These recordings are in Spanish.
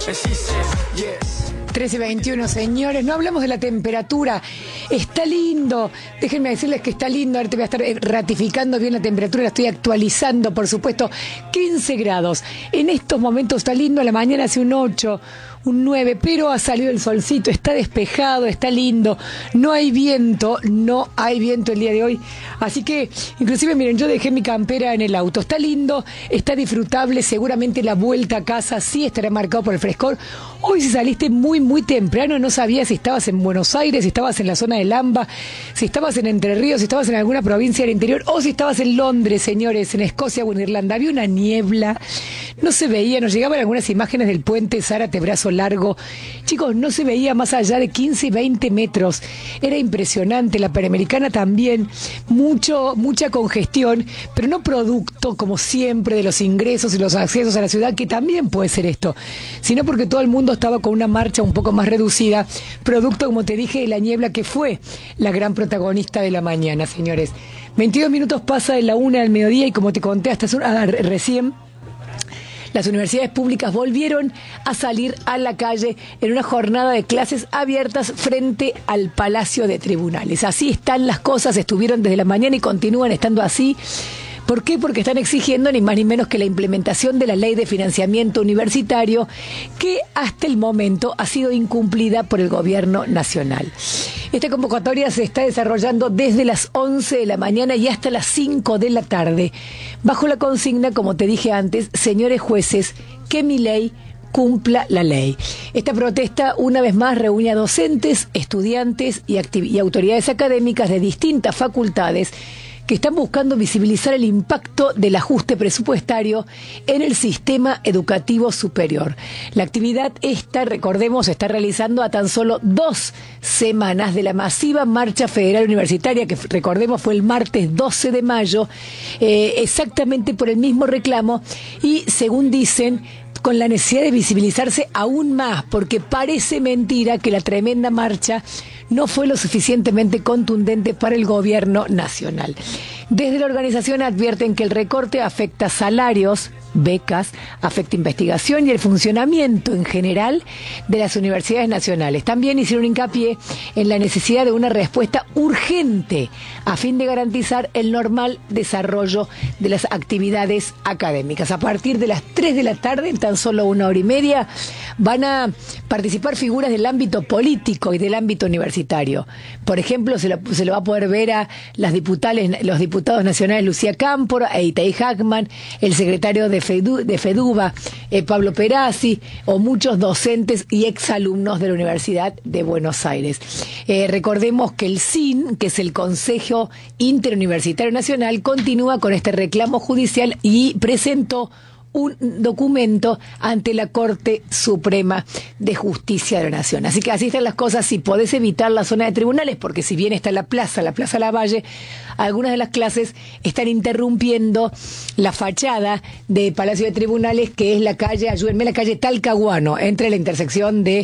And she said, yes. 13:21, señores, no hablamos de la temperatura. Está lindo, déjenme decirles que está lindo. Ahora te voy a estar ratificando bien la temperatura, la estoy actualizando, por supuesto. 15 grados, en estos momentos está lindo. A la mañana hace un 8, un 9, pero ha salido el solcito, está despejado, está lindo. No hay viento el día de hoy. Así que, inclusive, miren, yo dejé mi campera en el auto. Está lindo, está disfrutable. Seguramente la vuelta a casa sí estará marcado por el frescor. Hoy si saliste muy temprano, no sabías si estabas en Buenos Aires, si estabas en la zona del AMBA, si estabas en Entre Ríos, si estabas en alguna provincia del interior, o si estabas en Londres, señores, en Escocia o en Irlanda. Había una niebla, no se veía, nos llegaban algunas imágenes del puente Zárate Brazo Largo. Chicos, no se veía más allá de 15 y 20 metros. Era impresionante. La Panamericana también, mucha congestión, pero no producto, como siempre, de los ingresos y los accesos a la ciudad, que también puede ser esto, sino porque todo el mundo estaba con una marcha un poco más reducida, producto, como te dije, de la niebla, que fue la gran protagonista de la mañana, señores. 22 minutos pasa de la 1 del mediodía y, como te conté hasta recién, las universidades públicas volvieron a salir a la calle en una jornada de clases abiertas frente al Palacio de Tribunales. Así están las cosas, estuvieron desde la mañana y continúan estando así. ¿Por qué? Porque están exigiendo ni más ni menos que la implementación de la Ley de Financiamiento Universitario, que hasta el momento ha sido incumplida por el gobierno nacional. Esta convocatoria se está desarrollando desde las 11 de la mañana y hasta las 5 de la tarde, bajo la consigna, como te dije antes, señores jueces, que mi ley cumpla la ley. Esta protesta, una vez más, reúne a docentes, estudiantes y autoridades académicas de distintas facultades que están buscando visibilizar el impacto del ajuste presupuestario en el sistema educativo superior. La actividad esta, recordemos, se está realizando a tan solo 2 semanas de la masiva marcha federal universitaria, que recordemos fue el martes 12 de mayo, exactamente por el mismo reclamo y, según dicen, con la necesidad de visibilizarse aún más, porque parece mentira que la tremenda marcha no fue lo suficientemente contundente para el gobierno nacional. Desde la organización advierten que el recorte afecta salarios, becas, afecta investigación y el funcionamiento en general de las universidades nacionales. También hicieron hincapié en la necesidad de una respuesta urgente a fin de garantizar el normal desarrollo de las actividades académicas. A partir de las 3 de la tarde, en tan solo 1 hora y media, van a participar figuras del ámbito político y del ámbito universitario. Por ejemplo, se lo va a poder ver a los diputados nacionales Lucía Cámpora e Itaí Hackman, el secretario de FEDUBA, Pablo Perazzi, o muchos docentes y exalumnos de la Universidad de Buenos Aires. Recordemos que el CIN, que es el Consejo Interuniversitario Nacional, continúa con este reclamo judicial y presentó un documento ante la Corte Suprema de Justicia de la Nación. Así que así están las cosas. Si podés evitar la zona de tribunales, porque si bien está la Plaza Lavalle, algunas de las clases están interrumpiendo la fachada de Palacio de Tribunales, que es la calle, ayúdenme, la calle Talcahuano, entre la intersección de,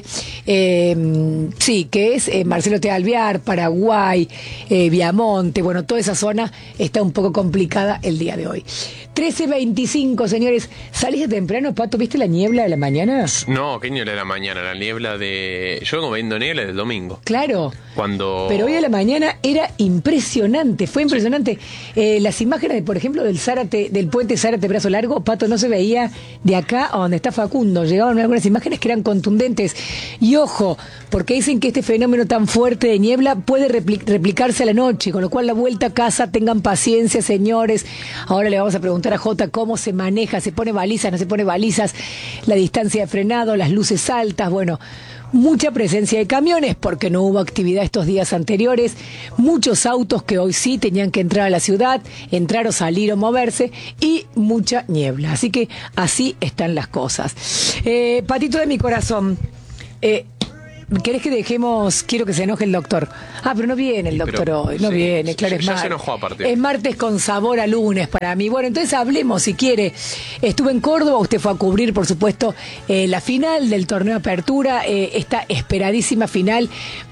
que es Marcelo T. Alvear, Paraguay, Viamonte, bueno, toda esa zona está un poco complicada el día de hoy. 13:25, señores. ¿Salís de temprano, Pato? ¿Viste la niebla de la mañana? No, ¿qué niebla de la mañana? La niebla de... Yo vengo viendo niebla del domingo. Claro. Cuando... Pero hoy a la mañana era impresionante, fue impresionante. Las imágenes, por ejemplo, del puente Zárate Brazo Largo, Pato, no se veía de acá a donde está Facundo. Llegaban algunas imágenes que eran contundentes. Y ojo, porque dicen que este fenómeno tan fuerte de niebla puede replicarse a la noche, con lo cual la vuelta a casa, tengan paciencia, señores. Ahora le vamos a preguntar a Jota cómo se maneja, se pone balizas, no se pone balizas, la distancia de frenado, las luces altas, bueno, mucha presencia de camiones porque no hubo actividad estos días anteriores, muchos autos que hoy sí tenían que entrar a la ciudad, entrar o salir o moverse, y mucha niebla. Así que así están las cosas. Patito de mi corazón, ¿querés que dejemos? Quiero que se enoje el doctor. Pero no viene el doctor Pero, hoy, no sí, viene, claro, ya es martes. se enojó aparte. Es martes con sabor a lunes para mí. Bueno, entonces hablemos, si quiere. Estuve en Córdoba, usted fue a cubrir, por supuesto, la final del torneo Apertura, esta esperadísima final,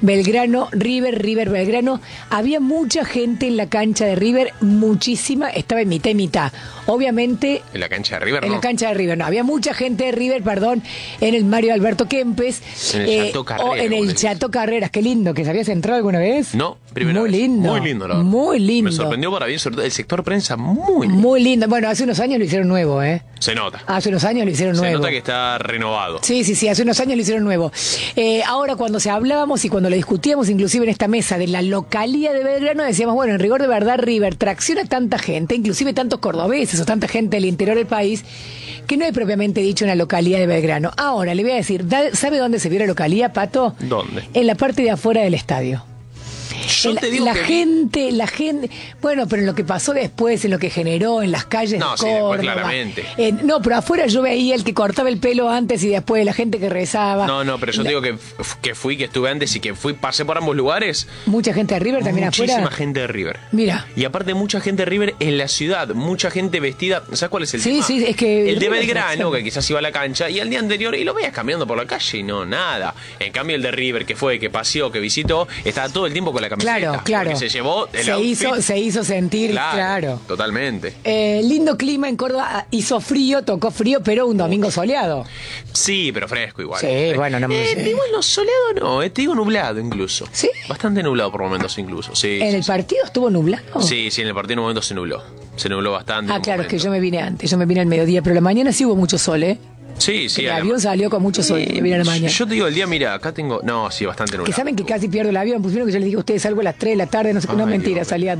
River-Belgrano. Había mucha gente en la cancha de River, muchísima, estaba en mitad y mitad. Obviamente... ¿En la cancha de River, En no? la cancha de River, no. Había mucha gente de River, perdón, en el Mario Alberto Kempes. En el Chateau Carreras, o en como el le dicen. Chateau Carreras, qué lindo, que se habías entrado alguna vez. No, primera Muy vez. lindo. Muy lindo, la verdad. Muy lindo. Me sorprendió para bien, sobre todo el sector prensa, muy lindo. Muy lindo. Bueno, hace unos años lo hicieron nuevo, ¿eh? Se nota. Hace unos años lo hicieron Se nuevo. nota que está renovado. Sí, hace unos años lo hicieron nuevo. Ahora, cuando se hablábamos y cuando lo discutíamos, inclusive en esta mesa de la localía de Belgrano, decíamos, bueno, en rigor de verdad, River tracciona tanta gente, inclusive tantos cordobeses o tanta gente del interior del país, que no hay propiamente dicho una localía de Belgrano. Ahora, le voy a decir, ¿sabe dónde se vio la localía, Pato? ¿Dónde? En la parte de afuera del estadio. Yo te digo la que gente, bueno, pero en lo que pasó después, en lo que generó en las calles No, de sí, después Córdoba. claramente. No, pero afuera yo veía el que cortaba el pelo antes y después, la gente que rezaba. No, pero yo te digo que estuve antes y que pasé por ambos lugares. Mucha gente de River también Muchísima afuera. gente de River. Mira. Y aparte mucha gente de River en la ciudad, mucha gente vestida. ¿Sabes cuál es el Sí, tema? sí, es que el de River es Belgrano, una que quizás iba a la cancha, y al día anterior, y lo veías caminando por la calle y no, nada. En cambio el de River, que fue, que paseó, que visitó, estaba todo el tiempo con la camiseta. Claro. Porque se llevó el outfit. Se hizo sentir, claro. Totalmente. Lindo clima en Córdoba, hizo frío, tocó frío, pero un domingo soleado. Sí, pero fresco igual. Sí, bueno, no me sé. Igual no, soleado no, te digo nublado incluso. ¿Sí? Bastante nublado por momentos incluso, sí. ¿En sí, el sí. partido estuvo nublado? Sí, en el partido en un momento se nubló. Se nubló bastante. en un Claro, es que momento. yo me vine antes, yo me vine al mediodía, pero la mañana sí hubo mucho sol, ¿eh? Sí, El a la- avión salió con mucho sol, me vine a la mañana. Yo te digo, el día, mira, acá tengo. No, sí, bastante nublado. Que saben que casi pierdo el avión, pues primero que yo les digo a ustedes, salgo a las 3 de la tarde, no sé, no Ay, mentira, Dios. salía a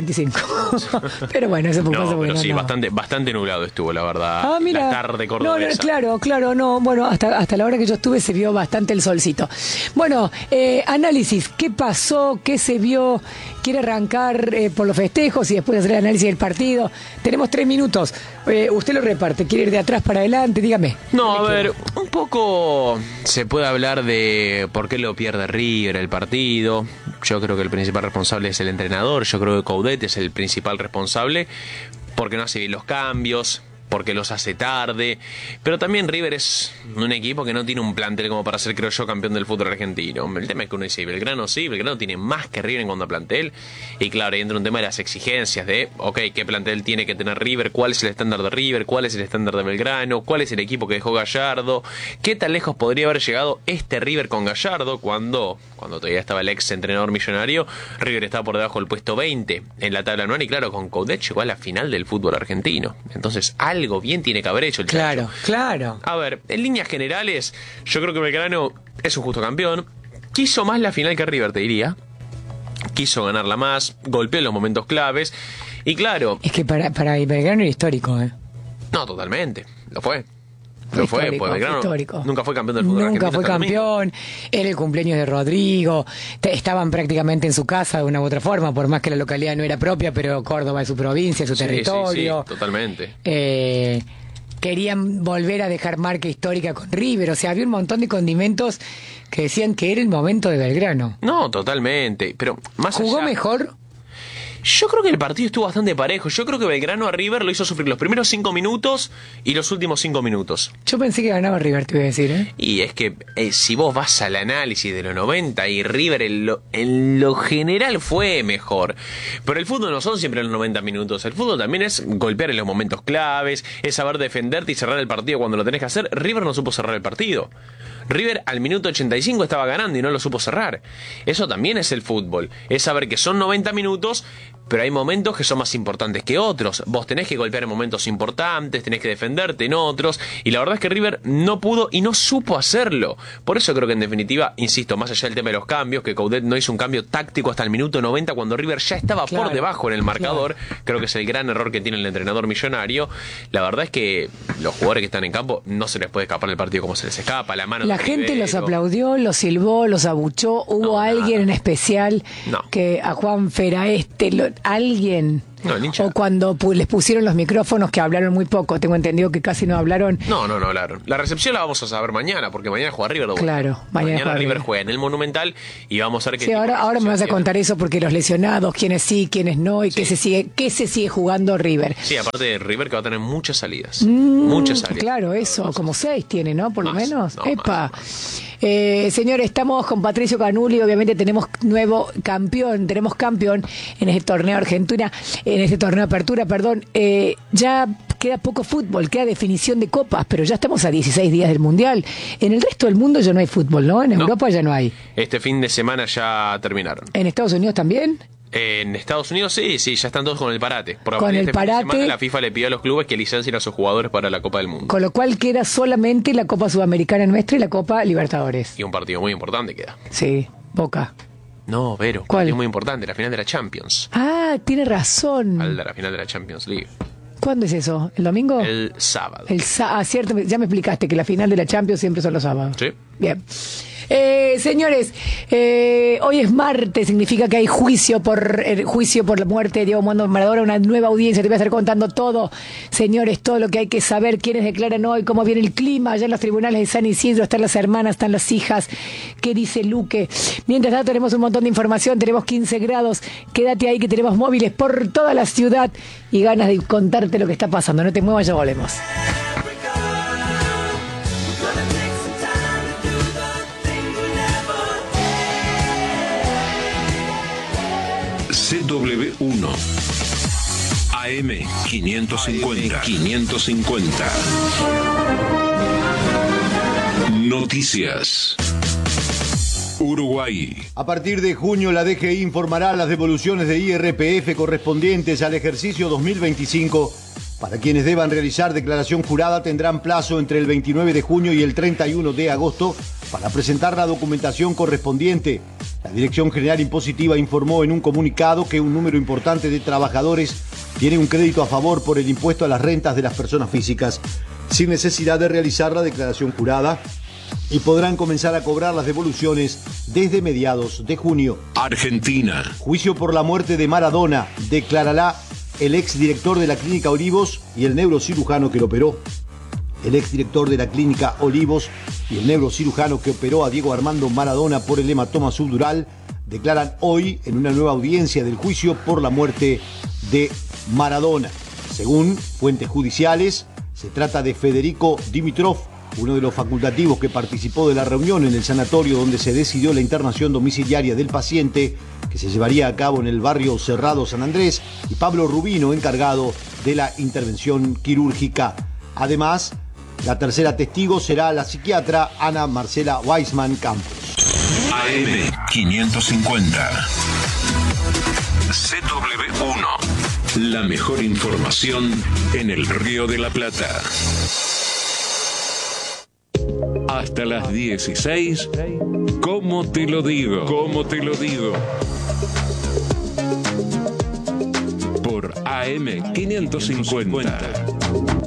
12:45. Pero bueno, eso fue No, pasa porque pero sí, no. bastante nublado estuvo, la verdad. Mira. La tarde cordobesa. Claro, no. Bueno, hasta la hora que yo estuve se vio bastante el solcito. Bueno, análisis, ¿qué pasó? ¿Qué se vio? ¿Quiere arrancar por los festejos y después hacer el análisis del partido? Tenemos 3 minutos. Usted lo reparte, ¿quiere ir de atrás para adelante? Dígame. No, a ver, un poco se puede hablar de por qué lo pierde River el partido. Yo creo que el principal responsable es el entrenador. Yo creo que Coudet es el principal responsable porque no hace bien los cambios, porque los hace tarde. Pero también River es un equipo que no tiene un plantel como para ser, creo yo, campeón del fútbol argentino. El tema es que uno dice, Belgrano sí, Belgrano tiene más que River en cuanto a plantel. Y claro, ahí entra un tema de las exigencias de, ok, ¿qué plantel tiene que tener River? ¿Cuál es el estándar de River? ¿Cuál es el estándar de Belgrano? ¿Cuál es el equipo que dejó Gallardo? ¿Qué tan lejos podría haber llegado este River con Gallardo cuando todavía estaba el ex entrenador millonario? River estaba por debajo del puesto 20 en la tabla anual y claro, con Coudet llegó a la final del fútbol argentino. Entonces, algo bien tiene que haber hecho el chacho. Claro. A ver, en líneas generales, yo creo que Belgrano es un justo campeón. Quiso más la final que River, te diría. Quiso ganarla más, golpeó en los momentos claves. Y claro, Es que para Belgrano era histórico, ¿eh? no, totalmente, lo fue. Fue Lo fue, histórico, porque Belgrano fue histórico. nunca fue campeón del fútbol Nunca argentino fue hasta el domingo. campeón, era el cumpleaños de Rodrigo, estaban prácticamente en su casa de una u otra forma, por más que la localidad no era propia, pero Córdoba es su provincia, es su Sí, territorio. sí, totalmente. Querían volver a dejar marca histórica con River, o sea, había un montón de condimentos que decían que era el momento de Belgrano. No, totalmente. Pero más ¿Jugó allá, mejor? yo creo que el partido estuvo bastante parejo. Yo creo que Belgrano a River lo hizo sufrir los primeros 5 minutos y los últimos 5 minutos. Yo pensé que ganaba River, te voy a decir, ¿eh? Y es que si vos vas al análisis de los 90 y River en lo general fue mejor. Pero el fútbol no son siempre los 90 minutos. El fútbol también es golpear en los momentos claves, es saber defenderte y cerrar el partido cuando lo tenés que hacer. River no supo cerrar el partido. River al minuto 85 estaba ganando y no lo supo cerrar. Eso también es el fútbol. Es saber que son 90 minutos, pero hay momentos que son más importantes que otros. Vos tenés que golpear en momentos importantes, tenés que defenderte en otros. Y la verdad es que River no pudo y no supo hacerlo. Por eso creo que en definitiva, insisto, más allá del tema de los cambios, que Coudet no hizo un cambio táctico hasta el minuto 90 cuando River ya estaba Claro, por debajo en el marcador. Creo que es el gran error que tiene el entrenador millonario. La verdad es que los jugadores que están en campo no se les puede escapar el partido como se les escapa. La mano La de gente Rivero. los aplaudió, los silbó, los abuchó. Hubo No, alguien nada. en especial No. que a Juan Fera alguien No, el hincha. O cuando les pusieron los micrófonos que hablaron muy poco. Tengo entendido que casi no hablaron. No hablaron. La recepción la vamos a saber mañana, porque mañana juega River de vuelta. Claro, mañana juega River River. juega en el Monumental y vamos a ver qué Sí, tipo de ahora me vas a recepción contar eso porque los lesionados, quiénes sí, quiénes no, y Sí. qué se sigue jugando River. tiene. Sí, aparte de River que va a tener muchas salidas. Muchas salidas. Claro, eso, como 6 tiene, ¿no? Por lo Más, menos. no, Epa. Señores, estamos con Patricio Canuli, obviamente tenemos tenemos campeón en este torneo Argentina, en este torneo Apertura, perdón. Ya queda poco fútbol, queda definición de copas, pero ya estamos a 16 días del Mundial. En el resto del mundo ya no hay fútbol, ¿no? En Europa ya no hay. Este fin de semana ya terminaron. ¿En Estados Unidos también? En Estados Unidos sí, ya están todos con el parate. Porque Con el este fin de parate. semana la FIFA le pidió a los clubes que licencien a sus jugadores para la Copa del Mundo. Con lo cual queda solamente la Copa Sudamericana nuestra y la Copa Libertadores. Y un partido muy importante queda. Sí, Boca. No, Vero, ¿Cuál? partido muy importante, la final de la Champions. Ah, tiene razón. La final de la Champions League. ¿Cuándo es eso? ¿El domingo? El sábado. Cierto, ya me explicaste que la final de la Champions siempre son los sábados. Sí. Bien. Señores, hoy es martes, significa que hay juicio por la muerte de Diego Armando Maradona, una nueva audiencia, te voy a estar contando todo, señores, todo lo que hay que saber, quiénes declaran hoy, cómo viene el clima, allá en los tribunales de San Isidro, están las hermanas, están las hijas, qué dice Luque. Mientras tanto tenemos un montón de información, tenemos 15 grados, quédate ahí que tenemos móviles por toda la ciudad y ganas de contarte lo que está pasando, no te muevas, ya volvemos. CW1 AM 550. Noticias. Uruguay. A partir de junio, la DGI informará las devoluciones de IRPF correspondientes al ejercicio 2025. Para quienes deban realizar declaración jurada, tendrán plazo entre el 29 de junio y el 31 de agosto para presentar la documentación correspondiente. La Dirección General Impositiva informó en un comunicado que un número importante de trabajadores tiene un crédito a favor por el impuesto a las rentas de las personas físicas, sin necesidad de realizar la declaración jurada, y podrán comenzar a cobrar las devoluciones desde mediados de junio. Argentina. Juicio por la muerte de Maradona, declarará el exdirector de la Clínica Olivos y el neurocirujano que lo operó. El exdirector de la Clínica Olivos y el neurocirujano que operó a Diego Armando Maradona por el hematoma subdural declaran hoy en una nueva audiencia del juicio por la muerte de Maradona. Según fuentes judiciales, se trata de Federico Dimitrov, uno de los facultativos que participó de la reunión en el sanatorio donde se decidió la internación domiciliaria del paciente, que se llevaría a cabo en el barrio Cerrado San Andrés, y Pablo Rubino, encargado de la intervención quirúrgica. Además, la tercera testigo será la psiquiatra Ana Marcela Weisman Campos. AM 550. CW1. La mejor información en el Río de la Plata. Hasta las 16. ¿Cómo te lo digo? ¿Cómo te lo digo? Por AM 550.